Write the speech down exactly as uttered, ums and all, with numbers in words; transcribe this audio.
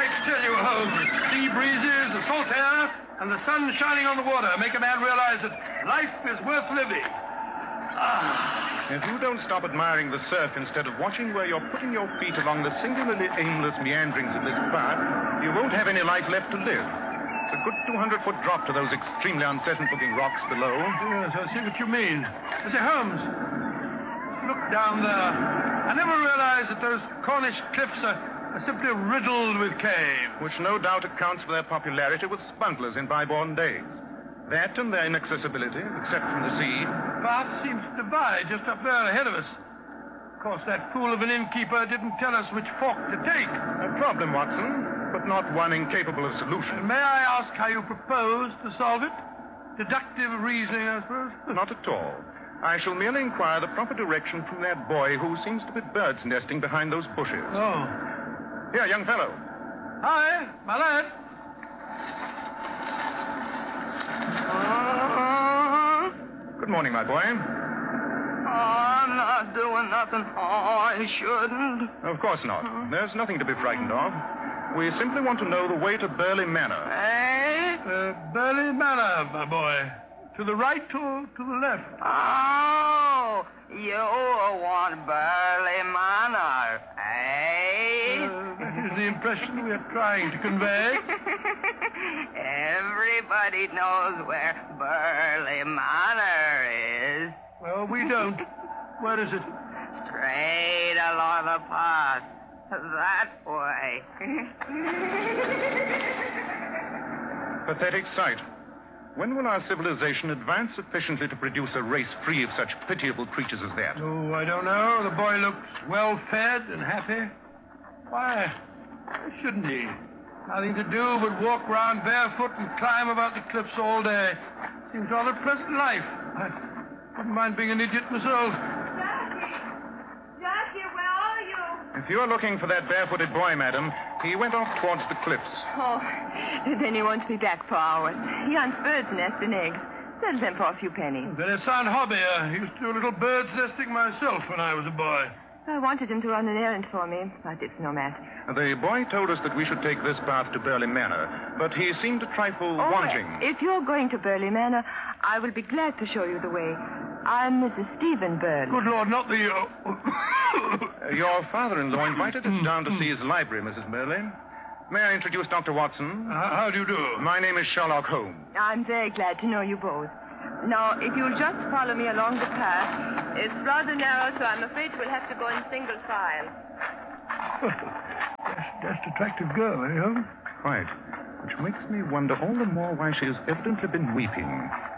I tell you, Holmes, sea breezes, the salt air, and the sun shining on the water make a man realize that life is worth living. Ah. If you don't stop admiring the surf instead of watching where you're putting your feet along the singularly aimless meanderings of this path, you won't have any life left to live. It's a good two hundred foot drop to those extremely unpleasant-looking rocks below. Yes, I see what you mean. I say, Holmes, look down there. I never realized that those Cornish cliffs are, are simply riddled with caves. Which no doubt accounts for their popularity with smugglers in bygone days. That and their inaccessibility, except from the sea. The path seems to divide just up there ahead of us. Of course, that fool of an innkeeper didn't tell us which fork to take. A problem, Watson, but not one incapable of solution. May I ask how you propose to solve it? Deductive reasoning, I suppose? Not at all. I shall merely inquire the proper direction from that boy who seems to be bird's nesting behind those bushes. Oh. Here, young fellow. Hi, my lad. Good morning, my boy. Oh, I'm not doing nothing I shouldn't. Of course not. There's nothing to be frightened of. We simply want to know the way to Burley Manor. Eh? Uh, Burley Manor, my boy. To the right or to the left? Oh, you want Burley Manor, eh? Uh, that is the impression we are trying to convey. Everybody knows where Burley Manor is. Well, we don't. Where is it? Straight along the path. That way. Pathetic sight. When will our civilization advance sufficiently to produce a race free of such pitiable creatures as that? Oh, I don't know. The boy looks well fed and happy. Why? Why shouldn't he? Nothing to do but walk round barefoot and climb about the cliffs all day. Seems rather a pleasant life. I wouldn't mind being an idiot myself. Jackie! Jackie, where are you? If you're looking for that barefooted boy, madam, he went off towards the cliffs. Oh, then he won't be back for hours. He hunts birds' nests and eggs. Sells them for a few pennies. Very sound hobby. I used to do a little bird's nesting myself when I was a boy. I wanted him to run an errand for me, but it's no matter. The boy told us that we should take this path to Burley Manor, but he seemed a trifle Oh, wandering. if you're going to Burley Manor, I will be glad to show you the way. I'm Missus Stephen Burley. Good Lord, not the... Uh... Uh, your father-in-law invited us down to see his library, Missus Burley. May I introduce Doctor Watson? How, how do you do? My name is Sherlock Holmes. I'm very glad to know you both. Now, if you'll just follow me along the path, it's rather narrow, so I'm afraid we'll have to go in single file. That's, that's attractive girl, eh, Holmes? Quite. Which makes me wonder all the more why she has evidently been weeping.